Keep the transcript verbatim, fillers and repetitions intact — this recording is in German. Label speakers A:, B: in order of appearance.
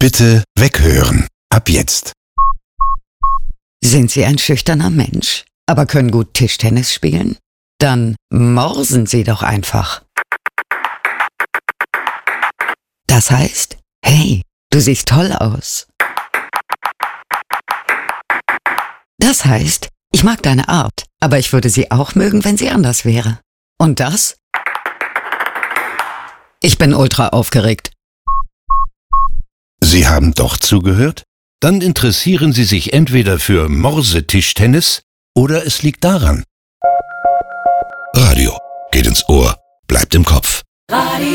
A: Bitte weghören. Ab jetzt.
B: Sind Sie ein schüchterner Mensch, aber können gut Tischtennis spielen? Dann morsen Sie doch einfach. Das heißt, hey, du siehst toll aus. Das heißt, ich mag deine Art, aber ich würde sie auch mögen, wenn sie anders wäre. Und das? Ich bin ultra aufgeregt.
A: Sie haben doch zugehört? Dann interessieren Sie sich entweder für Morsetischtennis oder es liegt daran. Radio geht ins Ohr, bleibt im Kopf.
C: Radio.